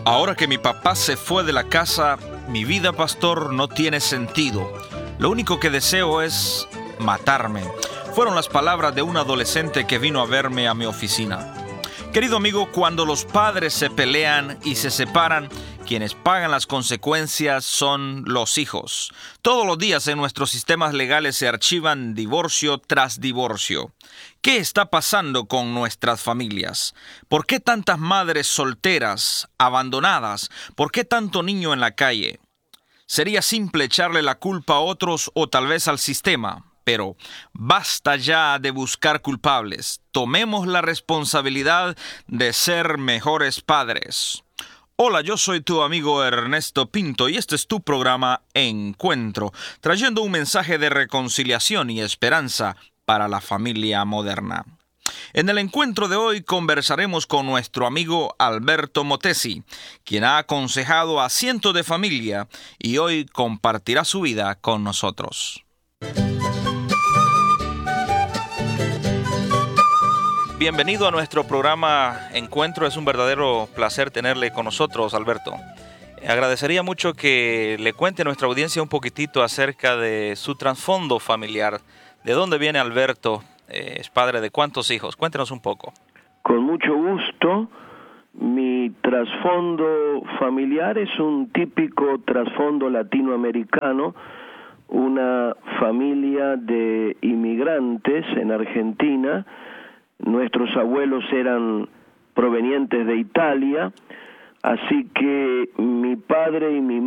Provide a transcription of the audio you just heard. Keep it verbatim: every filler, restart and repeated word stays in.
Ahora que mi papá se fue de la casa, mi vida, pastor, no tiene sentido. Lo único que deseo es matarme. Fueron las palabras de un adolescente que vino a verme a mi oficina. Querido amigo, cuando los padres se pelean y se separan, quienes pagan las consecuencias son los hijos. Todos los días en nuestros sistemas legales se archivan divorcio tras divorcio. ¿Qué está pasando con nuestras familias? ¿Por qué tantas madres solteras, abandonadas? ¿Por qué tanto niño en la calle? Sería simple echarle la culpa a otros o tal vez al sistema, pero basta ya de buscar culpables. Tomemos la responsabilidad de ser mejores padres. Hola, yo soy tu amigo Ernesto Pinto y este es tu programa Encuentro, trayendo un mensaje de reconciliación y esperanza para la familia moderna. En el encuentro de hoy conversaremos con nuestro amigo Alberto Motesi, quien ha aconsejado a cientos de familias y hoy compartirá su vida con nosotros. Bienvenido a nuestro programa Encuentro. Es un verdadero placer tenerle con nosotros, Alberto. Agradecería mucho que le cuente a nuestra audiencia un poquitito acerca de su trasfondo familiar. ¿De dónde viene Alberto? Eh, ¿Es padre de cuántos hijos? Cuéntenos un poco. Con mucho gusto. Mi trasfondo familiar es un típico trasfondo latinoamericano, una familia de inmigrantes en Argentina. Nuestros abuelos eran provenientes de Italia, así que mi padre y mi